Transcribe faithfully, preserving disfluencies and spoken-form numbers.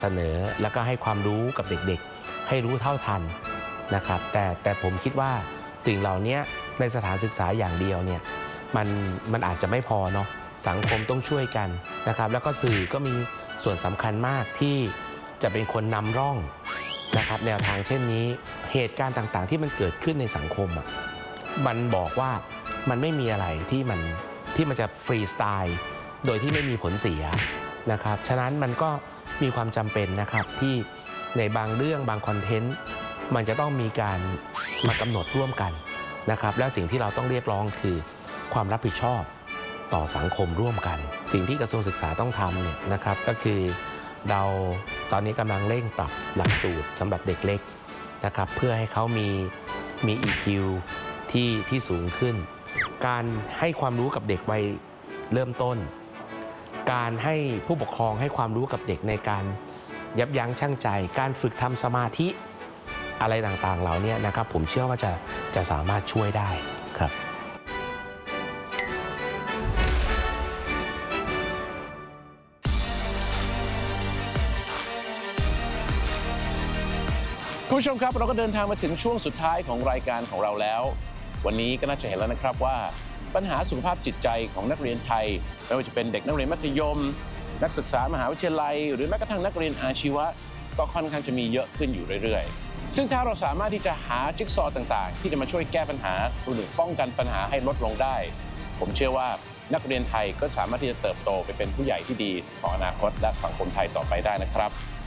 เสนอแล้วก็ให้ความรู้กับเด็กๆให้รู้เท่าทันนะครับแต่แต่ผมคิดว่าสิ่งเหล่านี้ในสถานศึกษาอย่างเดียวเนี่ยมันมันอาจจะไม่พอเนาะสังคมต้องช่วยกันนะครับแล้วก็สื่อก็มีส่วนสำคัญมากที่จะเป็นคนนำร่องนะครับแนวทางเช่นนี้เหตุการณ์ต่างๆที่มันเกิดขึ้นในสังคมอ่ะมันบอกว่ามันไม่มีอะไรที่มันที่มันจะฟรีสไตล์โดยที่ไม่มีผลเสียนะครับฉะนั้นมันก็มีความจำเป็นนะครับที่ในบางเรื่องบางคอนเทนต์มันจะต้องมีการมากำหนดร่วมกันนะครับและสิ่งที่เราต้องเรียกร้องคือความรับผิดชอบต่อสังคมร่วมกันสิ่งที่กระทรวงศึกษาต้องทำเนี่ยนะครับก็คือเราตอนนี้กำลังเร่งปรับหลักสูตรสำหรับเด็กเล็กนะครับเพื่อให้เขามีมี อี คิว ที่ที่สูงขึ้นการให้ความรู้กับเด็กวัยเริ่มต้นการให้ผู้ปกครองให้ความรู้กับเด็กในการยับยั้งชั่งใจการฝึกทำสมาธิอะไรต่างๆเหล่านี้นะครับผมเชื่อว่าจะจะสามารถช่วยได้ครับคุณผู้ชมครับเราก็เดินทางมาถึงช่วงสุดท้ายของรายการของเราแล้ววันนี้ก็น่าจะเห็นแล้วนะครับว่าปัญหาสุขภาพจิตใจของนักเรียนไทยไม่ว่าจะเป็นเด็กนักเรียนมัธยมนักศึกษามหาวิทยาลัยหรือแม้กระทั่งนักเรียนอาชีวะก็ค่อนข้างจะมีเยอะขึ้นอยู่เรื่อยๆซึ่งถ้าเราสามารถที่จะหาจิ๊กซอว์ต่างๆที่จะมาช่วยแก้ปัญหาหรือป้องกันปัญหาให้ลดลงได้ผมเชื่อว่านักเรียนไทยก็สามารถที่จะเติบโตไปเป็นผู้ใหญ่ที่ดีของอนาคตและสังคมไทยต่อไปได้นะครับ